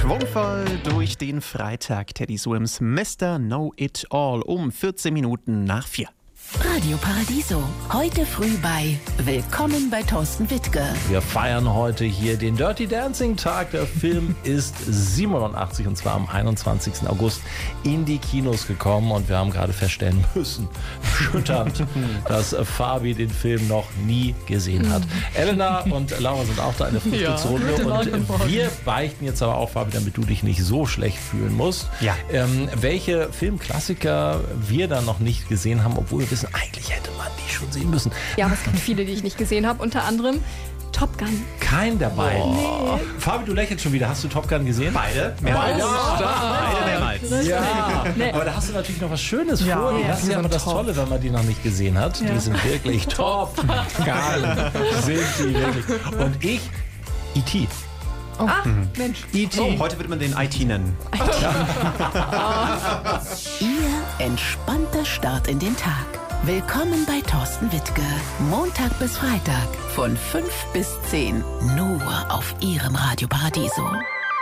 Schwungvoll durch den Freitag. Teddy Swims Mr. Know-It-All um 14 Minuten nach 4. Radio Paradiso. Heute früh bei Willkommen bei Thorsten Wittke. Wir feiern heute hier den Dirty Dancing Tag. Der Film ist 87 und zwar am 21. August in die Kinos gekommen und wir haben gerade feststellen müssen, erschütternd, dass Fabi den Film noch nie gesehen hat. Elena und Laura sind auch da in der Frühstücksrunde und wir beichten jetzt aber auch, Fabi, damit du dich nicht so schlecht fühlen musst, welche Filmklassiker wir da noch nicht gesehen haben, obwohl wir wissen, eigentlich hätte man die schon sehen müssen. Ja, aber es gibt viele, die ich nicht gesehen habe. Unter anderem Top Gun. Kein der beiden. Nee. Fabi, du lächelst schon wieder. Hast du Top Gun gesehen? Beide? Beide? Beide mehrmals. Ja, Nee. aber da hast du natürlich noch was Schönes vor. Ja, Das ist ja immer das Tolle, wenn man die noch nicht gesehen hat. Die sind wirklich top. Geil. Sind die wirklich. Und ich, E.T. Mensch. E.T. Oh, heute wird man den IT nennen. Ihr entspannter Start in den Tag. Willkommen bei Thorsten Wittke. Montag bis Freitag von 5 bis 10. Nur auf Ihrem Radio Paradiso.